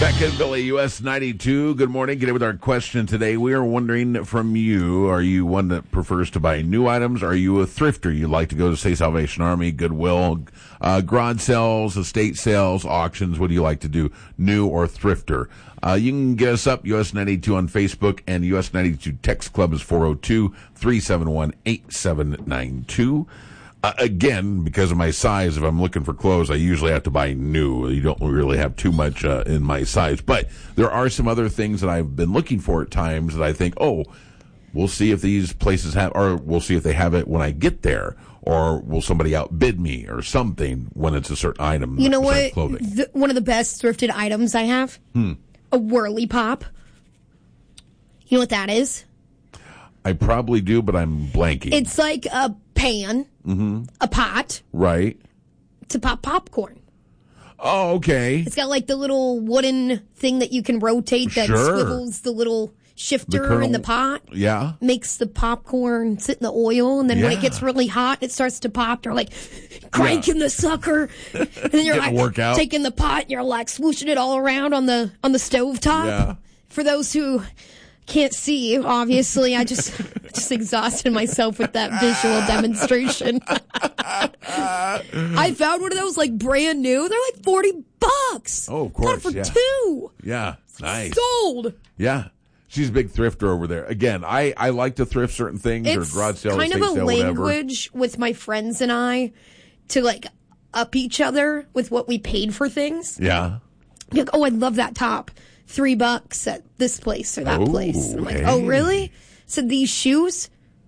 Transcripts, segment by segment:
Beck and Billy, US 92. Good morning. Get in with our question today. We are wondering from you, are you one that prefers to buy new items? Are you a thrifter? You like to go to, say, Salvation Army, Goodwill, garage sales, estate sales, auctions? What do you like to do, new or thrifter? You can get us up, US 92 on Facebook, and US 92 Text Club is 402-371-8792. Again, because of my size, if I'm looking for clothes, I usually have to buy new. You don't really have too much in my size. But there are some other things that I've been looking for at times that I think, we'll see if these places have, or we'll see if they have it when I get there, or will somebody outbid me or something when it's a certain item. You know what? Clothing. One of the best thrifted items I have? A Whirly Pop. You know what that is? I probably do, but I'm blanking. It's like a pan, a pot. Right. To pop popcorn. Oh, okay. It's got like the little wooden thing that you can rotate that swivels the little shifter in the pot. Yeah. Makes the popcorn sit in the oil, and then when it gets really hot, it starts to pop. They're like cranking the sucker. And then you're like taking the pot, and you're like swooshing it all around on the stovetop. Yeah. For those who can't see, obviously, I just exhausted myself with that visual demonstration. I found one of those like brand new. They're like $40. Oh, of course. Got it for two. Yeah. Nice. Sold. Yeah. She's a big thrifter over there. Again, I like to thrift certain things or garage sale, kind of a language with my friends and I to like up each other with what we paid for things. Yeah. Like, I'd love that top. $3 at this place or that place. And I'm like, oh, really? So these shoes,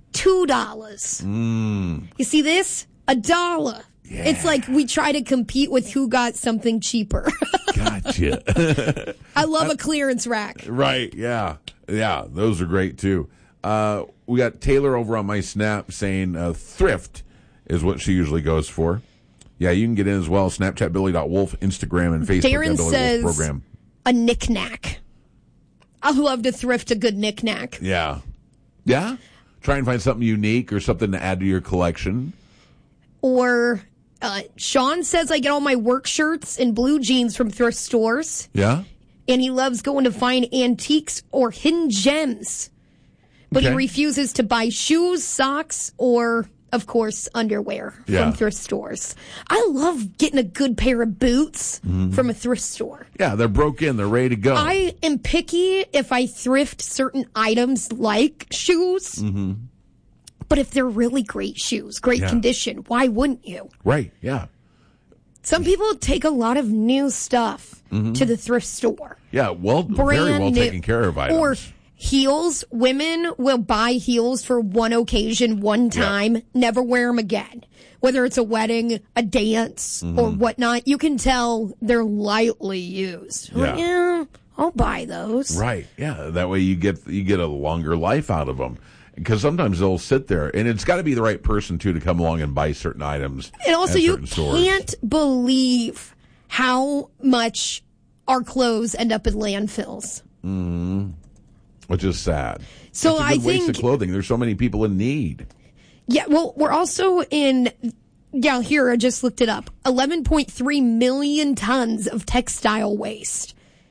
$2. You see this? $1. Yeah. It's like we try to compete with who got something cheaper. Gotcha. I love a clearance rack. Right, yeah. Yeah, those are great too. We got Taylor over on my Snap saying thrift is what she usually goes for. Yeah, you can get in as well. Snapchat Billy.Wolf, Instagram, and Facebook. Darren says program. A knick-knack. I love to thrift a good knick-knack. Yeah. Yeah? Try and find something unique or something to add to your collection. Or Sean says I get all my work shirts and blue jeans from thrift stores. Yeah? And he loves going to find antiques or hidden gems. But he refuses to buy shoes, socks, or, of course, underwear from thrift stores. I love getting a good pair of boots from a thrift store. Yeah, they're broke in. They're ready to go. I am picky if I thrift certain items like shoes. But if they're really great shoes, great condition, why wouldn't you? Right, yeah. Some people take a lot of new stuff to the thrift store. Yeah, very well taken care of items. Or heels. Women will buy heels for one occasion, one time, never wear them again. Whether it's a wedding, a dance, or whatnot, you can tell they're lightly used. Yeah, I'll buy those. Right, yeah. That way you get a longer life out of them. Because sometimes they'll sit there, and it's got to be the right person, too, to come along and buy certain items. And also, you can't believe how much our clothes end up in landfills. Which is sad. So I think waste of clothing. There's so many people in need. Yeah, well, we're also in, here, I just looked it up, 11.3 million tons of textile waste.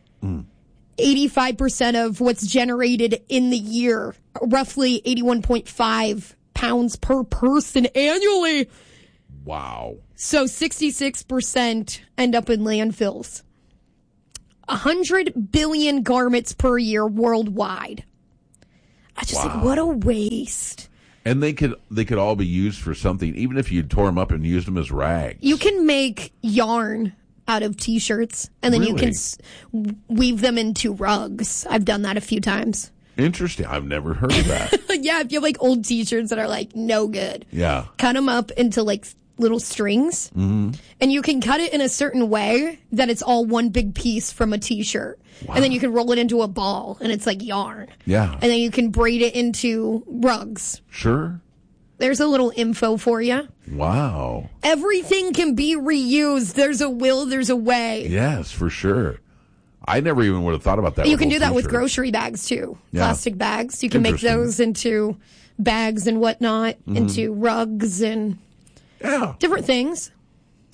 85% of what's generated in the year, roughly 81.5 pounds per person annually. Wow. So 66% end up in landfills. 100 billion garments per year worldwide. I just think, what a waste. And they could all be used for something, even if you tore them up and used them as rags. You can make yarn out of T-shirts, and then you can weave them into rugs. I've done that a few times. Interesting. I've never heard of that. Yeah, if you have like old T-shirts that are like no good. Yeah. Cut them up into like little strings, and you can cut it in a certain way that it's all one big piece from a T-shirt. Wow. And then you can roll it into a ball, and it's like yarn. Yeah. And then you can braid it into rugs. Sure. There's a little info for you. Wow. Everything can be reused. There's a will, there's a way. Yes, for sure. I never even would have thought about that. You can do that with grocery bags, too. Yeah. Plastic bags. You can make those into bags and whatnot, into rugs and different things.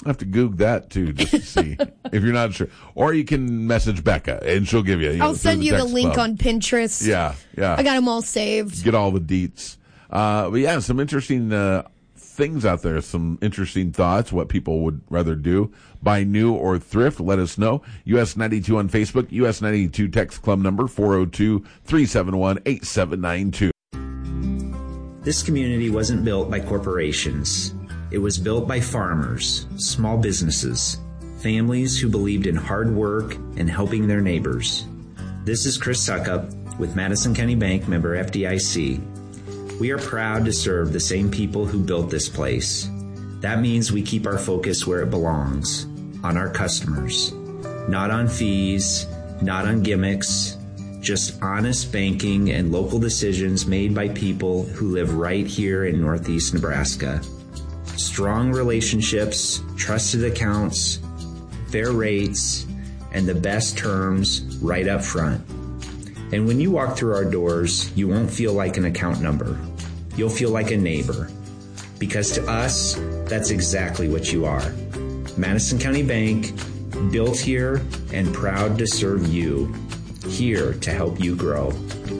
I have to Google that, too, just to see if you're not sure. Or you can message Becca, and she'll give you. I'll send you the link on Pinterest. Yeah. I got them all saved. Get all the deets. But yeah, some interesting things out there, some interesting thoughts, what people would rather do. Buy new or thrift, let us know. US92 on Facebook, US92 text club number 402-371-8792. This community wasn't built by corporations. It was built by farmers, small businesses, families who believed in hard work and helping their neighbors. This is Chris Suckup with Madison County Bank, member FDIC. We are proud to serve the same people who built this place. That means we keep our focus where it belongs, on our customers. Not on fees, not on gimmicks, just honest banking and local decisions made by people who live right here in Northeast Nebraska. Strong relationships, trusted accounts, fair rates, and the best terms right up front. And when you walk through our doors, you won't feel like an account number. You'll feel like a neighbor. Because to us, that's exactly what you are. Madison County Bank, built here and proud to serve you. Here to help you grow.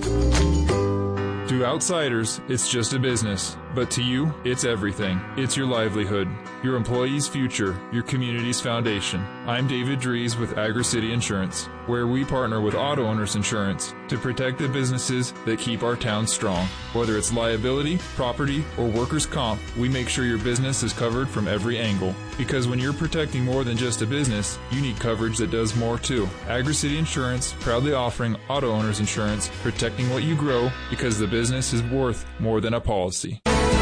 To outsiders, it's just a business. But to you, it's everything. It's your livelihood, your employees' future, your community's foundation. I'm David Dries with Agri-City Insurance, where we partner with Auto Owners Insurance to protect the businesses that keep our town strong. Whether it's liability, property, or workers' comp, we make sure your business is covered from every angle. Because when you're protecting more than just a business, you need coverage that does more too. Agri-City Insurance, proudly offering Auto Owners Insurance, protecting what you grow because the business is worth more than a policy.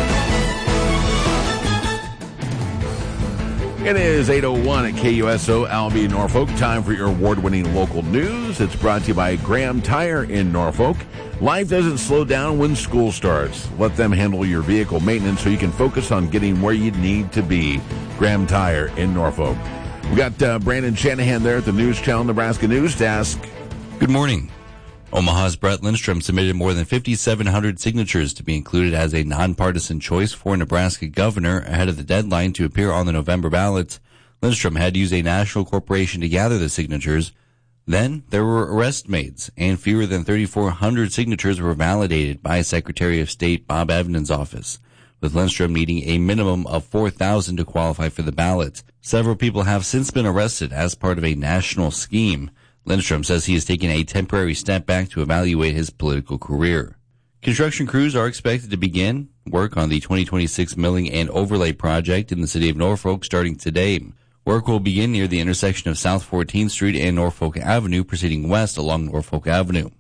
It is 8:01 at KUSO Albee, Norfolk. Time for your award-winning local news. It's brought to you by Graham Tire in Norfolk. Life doesn't slow down when school starts. Let them handle your vehicle maintenance so you can focus on getting where you need to be. Graham Tire in Norfolk. We got Brandon Shanahan there at the News Channel Nebraska News Desk. Good morning. Omaha's Brett Lindstrom submitted more than 5,700 signatures to be included as a nonpartisan choice for Nebraska governor ahead of the deadline to appear on the November ballot. Lindstrom had to use a national corporation to gather the signatures. Then there were arrest maids, and fewer than 3,400 signatures were validated by Secretary of State Bob Evans' office, with Lindstrom needing a minimum of 4,000 to qualify for the ballot. Several people have since been arrested as part of a national scheme. Lindstrom says he has taken a temporary step back to evaluate his political career. Construction crews are expected to begin work on the 2026 milling and overlay project in the city of Norfolk starting today. Work will begin near the intersection of South 14th Street and Norfolk Avenue, proceeding west along Norfolk Avenue.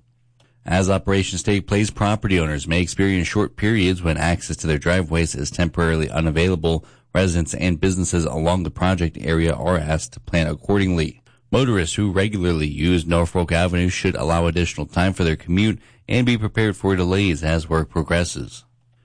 As operations take place, property owners may experience short periods when access to their driveways is temporarily unavailable. Residents and businesses along the project area are asked to plan accordingly. Motorists who regularly use Norfolk Avenue should allow additional time for their commute and be prepared for delays as work progresses.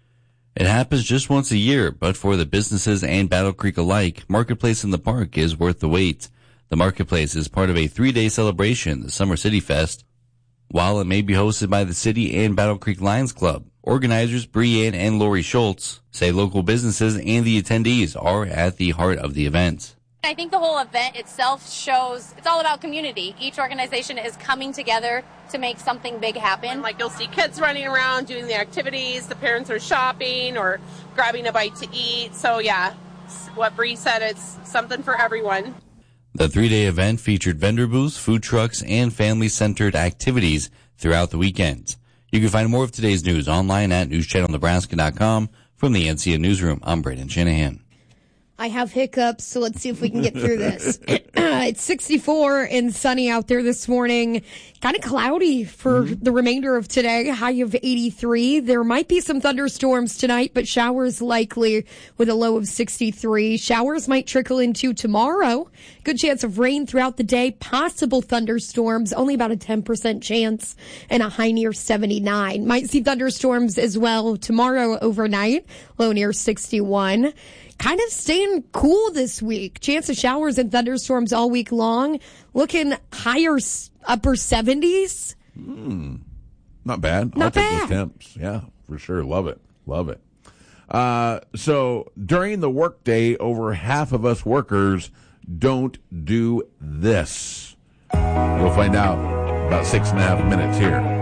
It happens just once a year, but for the businesses and Battle Creek alike, Marketplace in the Park is worth the wait. The Marketplace is part of a 3-day celebration, the Summer City Fest. While it may be hosted by the city and Battle Creek Lions Club, organizers Breanne and Lori Schultz say local businesses and the attendees are at the heart of the event. I think the whole event itself shows it's all about community. Each organization is coming together to make something big happen. Like you'll see kids running around doing the activities, the parents are shopping or grabbing a bite to eat. So yeah, what Bree said, it's something for everyone. The 3-day event featured vendor booths, food trucks, and family-centered activities throughout the weekend. You can find more of today's news online at newschannelnebraska.com. From the NCN Newsroom, I'm Brandon Shanahan. I have hiccups, so let's see if we can get through this. It's 64 and sunny out there this morning. Kind of cloudy for the remainder of today. High of 83. There might be some thunderstorms tonight, but showers likely with a low of 63. Showers might trickle into tomorrow. Good chance of rain throughout the day. Possible thunderstorms, only about a 10% chance, and a high near 79. Might see thunderstorms as well tomorrow overnight. Low near 61. Kind of staying cool this week. Chance of showers and thunderstorms all week long. Looking higher, upper 70s. Not bad. Not bad. Take those temps. Yeah, for sure. Love it. Love it. So during the workday, over half of us workers don't do this. You'll find out about 6.5 minutes here.